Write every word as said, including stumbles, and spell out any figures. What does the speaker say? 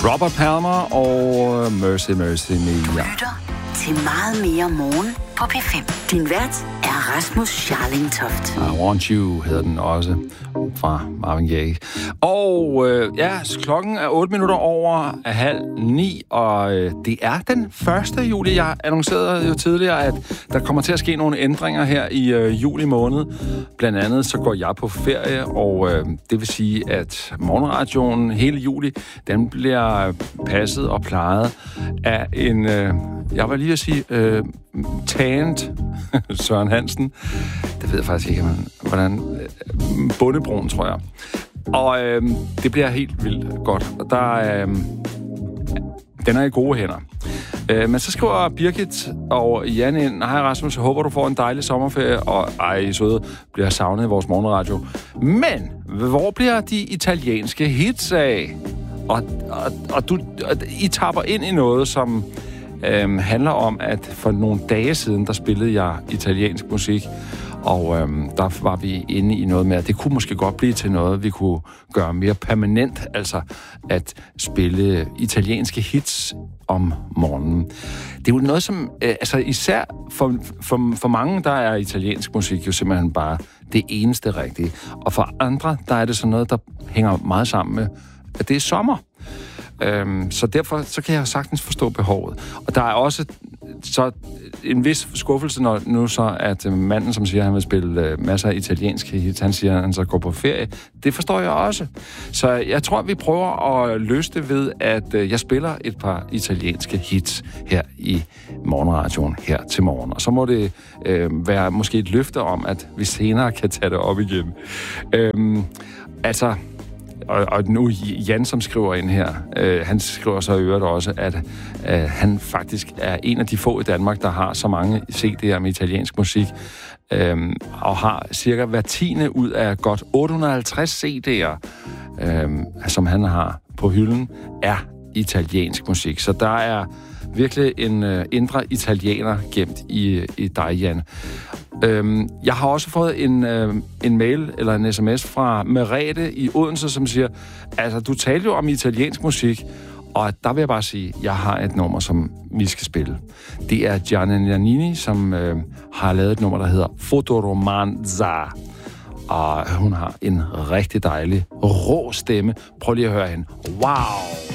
Robert Palmer og Mercy Mercy Me. Du lytter til Meget mere morgen på P fem. Din vært er Rasmus Scharling Toft. I Want You hedder den også, fra Marvin Gaye. Og øh, ja, klokken er otte minutter over af halv ni, og øh, det er den første juli. Jeg annoncerede jo tidligere, at der kommer til at ske nogle ændringer her i øh, juli måned. Blandt andet så går jeg på ferie, og øh, det vil sige, at morgenradioen hele juli, den bliver passet og plejet af en, øh, jeg vil lige at sige, øh, talent Søren Hansen. Det ved jeg faktisk ikke, man, hvordan... Bundebrun, tror jeg. Og øh, det bliver helt vildt godt. Og der øh, den er i gode hænder. Øh, men så skriver Birgit og Jan ind: Hej Rasmus, jeg håber, du får en dejlig sommerferie. Og ej, søde, bliver savnet i vores morgenradio. Men hvor bliver de italienske hits af? Og, og, og du, og, I tapper ind i noget, som øh, handler om, at for nogle dage siden, der spillede jeg italiensk musik. Og øhm, der var vi inde i noget med, at det kunne måske godt blive til noget, vi kunne gøre mere permanent, altså at spille italienske hits om morgenen. Det er jo noget, som, øh, altså især for, for, for mange, der er italiensk musik jo simpelthen bare det eneste rigtige. Og for andre, der er det sådan noget, der hænger meget sammen med, at det er sommer. Øhm, så derfor så kan jeg sagtens forstå behovet. Og der er også så en vis skuffelse, når nu så, at manden, som siger, at han vil spille uh, masser af italienske hits, han siger, at han så går på ferie. Det forstår jeg også. Så jeg tror, at vi prøver at løse det ved, at uh, jeg spiller et par italienske hits her i morgenradioen her til morgen. Og så må det uh, være måske et løfte om, at vi senere kan tage det op igen. Uh, altså... Og, og nu Jan, som skriver ind her, øh, han skriver så i øvrigt også, at øh, han faktisk er en af de få i Danmark, der har så mange C D'er med italiensk musik, øh, og har cirka hver tiende ud af godt otte hundrede og halvtreds C D'er, øh, som han har på hylden, er italiensk musik. Så der er virkelig en øh, indre italiener gemt i, i dig, Jan. Øhm, jeg har også fået en, øh, en mail eller en sms fra Merete i Odense, som siger, altså, du talte jo om italiensk musik, og der vil jeg bare sige, at jeg har et nummer, som vi skal spille. Det er Gianni Nannini, som øh, har lavet et nummer, der hedder Fotoromanza. Og hun har en rigtig dejlig, rå stemme. Prøv lige at høre hende. Wow!